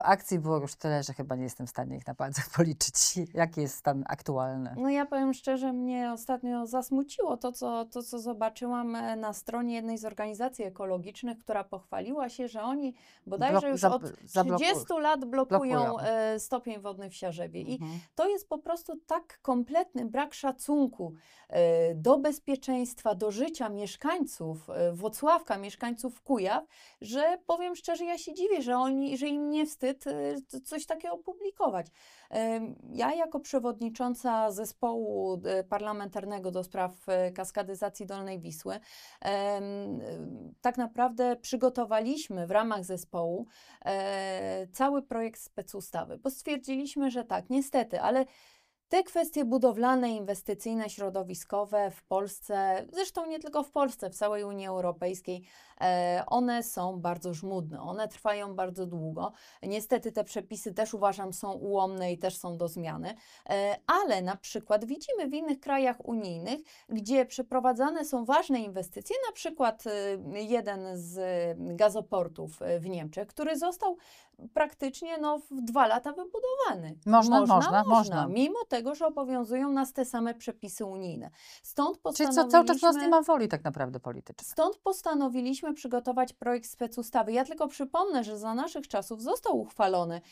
Akcji było już tyle, że chyba nie jestem w stanie ich na palcach policzyć. Jaki jest stan aktualny? No ja powiem szczerze, mnie ostatnio zasmuciło to, co zobaczyłam na stronie jednej z organizacji ekologicznych, która pochwaliła się, że oni bodajże już od 30 lat blokują stopień wodny w Siarzewie. I to jest po prostu tak kompletny brak szacunku do bezpieczeństwa, do życia mieszkańców Włocławka, mieszkańców Kujaw, że powiem szczerze, ja się dziwię, że im nie wstyd coś takiego publikować. Ja jako przewodnicząca zespołu parlamentarnego do spraw kaskadyzacji Dolnej Wisły tak naprawdę przygotowaliśmy w ramach zespołu cały projekt specustawy, bo stwierdziliśmy, że tak, niestety, ale te kwestie budowlane, inwestycyjne, środowiskowe w Polsce, zresztą nie tylko w Polsce, w całej Unii Europejskiej, one są bardzo żmudne, one trwają bardzo długo. Niestety te przepisy też uważam są ułomne i też są do zmiany, ale na przykład widzimy w innych krajach unijnych, gdzie przeprowadzane są ważne inwestycje, na przykład jeden z gazoportów w Niemczech, który został praktycznie w 2 lata wybudowany. Można. Mimo tego, że obowiązują nas te same przepisy unijne. Stąd postanowiliśmy... Czyli cały czas u nas nie ma woli tak naprawdę politycznej. Stąd postanowiliśmy przygotować projekt specustawy. Ja tylko przypomnę, że za naszych czasów został uchwalony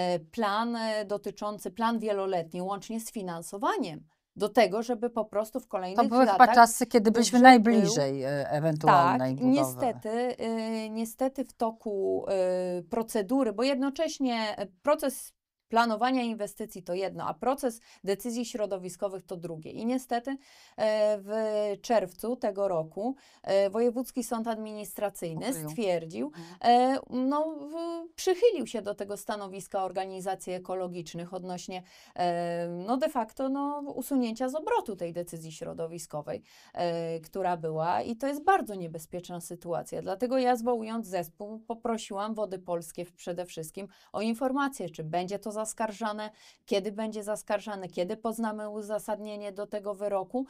plan wieloletni, łącznie z finansowaniem. Do tego, żeby po prostu w kolejnych latach... To były chyba czasy, kiedy byliśmy najbliżej ewentualnej budowy. Niestety w toku procedury, bo jednocześnie proces planowania inwestycji to jedno, a proces decyzji środowiskowych to drugie. I niestety w czerwcu tego roku Wojewódzki Sąd Administracyjny stwierdził, przychylił się do tego stanowiska organizacji ekologicznych odnośnie de facto usunięcia z obrotu tej decyzji środowiskowej, która była, i to jest bardzo niebezpieczna sytuacja. Dlatego ja, zwołując zespół, poprosiłam Wody Polskie przede wszystkim o informację, czy będzie to zaskarżane, kiedy będzie zaskarżane, kiedy poznamy uzasadnienie do tego wyroku.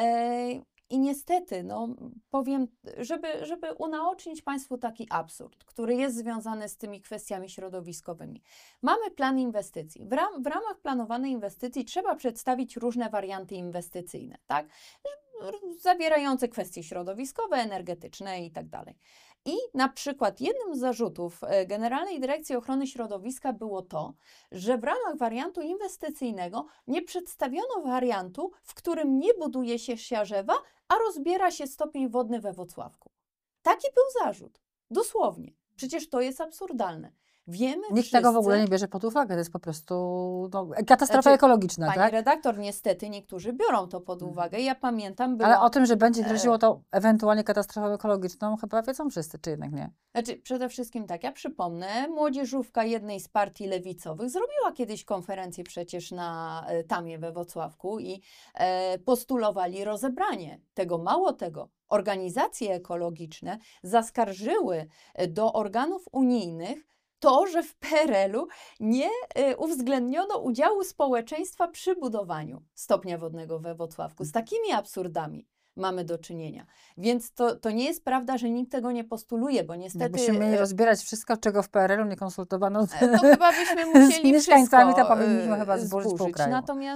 I niestety, powiem, żeby unaocznić Państwu taki absurd, który jest związany z tymi kwestiami środowiskowymi. Mamy plan inwestycji. W ramach planowanej inwestycji trzeba przedstawić różne warianty inwestycyjne, tak? Zawierające kwestie środowiskowe, energetyczne i tak dalej. I na przykład jednym z zarzutów Generalnej Dyrekcji Ochrony Środowiska było to, że w ramach wariantu inwestycyjnego nie przedstawiono wariantu, w którym nie buduje się Siarzewa, a rozbiera się stopień wodny we Włocławku. Taki był zarzut. Dosłownie. Przecież to jest absurdalne. Wiemy Nikt tego w ogóle nie bierze pod uwagę, to jest po prostu katastrofa ekologiczna, pani tak? redaktor, niestety niektórzy biorą to pod uwagę. Ja pamiętam... Ale o tym, że będzie groziło to ewentualnie katastrofą ekologiczną, chyba wiedzą wszyscy, czy jednak nie? Przede wszystkim tak, ja przypomnę, młodzieżówka jednej z partii lewicowych zrobiła kiedyś konferencję przecież na Tamie we Włocławku i postulowali rozebranie tego. Mało tego, organizacje ekologiczne zaskarżyły do organów unijnych to, że w PRL-u nie uwzględniono udziału społeczeństwa przy budowaniu stopnia wodnego we Włocławku. Z takimi absurdami mamy do czynienia. Więc to nie jest prawda, że nikt tego nie postuluje, bo niestety... Jakbyśmy mieli rozbierać wszystko, czego w PRL-u nie konsultowano to chyba byśmy musieli z mieszkańcami, wszystko to powinniśmy chyba zburzyć pół kraju.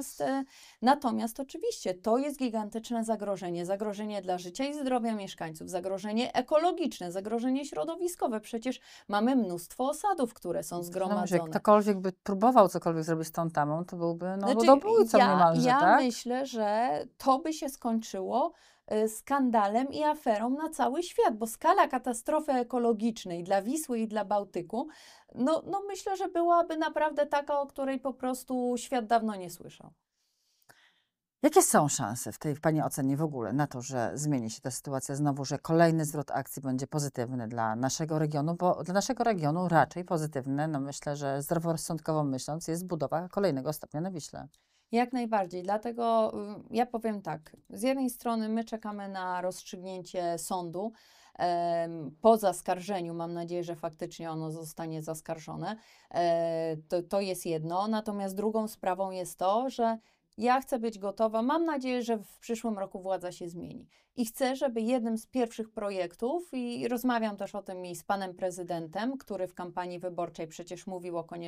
Natomiast oczywiście to jest gigantyczne zagrożenie dla życia i zdrowia mieszkańców, zagrożenie ekologiczne, zagrożenie środowiskowe. Przecież mamy mnóstwo osadów, które są zgromadzone. Jak ktokolwiek by próbował cokolwiek zrobić z tą Tamą, to byłby ludobójcą niemalże, ja tak? myślę, że to by się skończyło skandalem i aferą na cały świat, bo skala katastrofy ekologicznej dla Wisły i dla Bałtyku, myślę, że byłaby naprawdę taka, o której po prostu świat dawno nie słyszał. Jakie są szanse w tej Pani ocenie w ogóle na to, że zmieni się ta sytuacja znowu, że kolejny zwrot akcji będzie pozytywny dla naszego regionu, bo dla naszego regionu raczej pozytywne, myślę, że zdroworozsądkowo myśląc, jest budowa kolejnego stopnia na Wiśle. Jak najbardziej, dlatego ja powiem tak, z jednej strony my czekamy na rozstrzygnięcie sądu, po zaskarżeniu, mam nadzieję, że faktycznie ono zostanie zaskarżone, to jest jedno, natomiast drugą sprawą jest to, że Ja chcę być gotowa. Mam nadzieję, że w przyszłym roku władza się zmieni. I chcę, żeby jednym z pierwszych projektów, i rozmawiam też o tym i z panem prezydentem, który w kampanii wyborczej przecież mówił o konieczności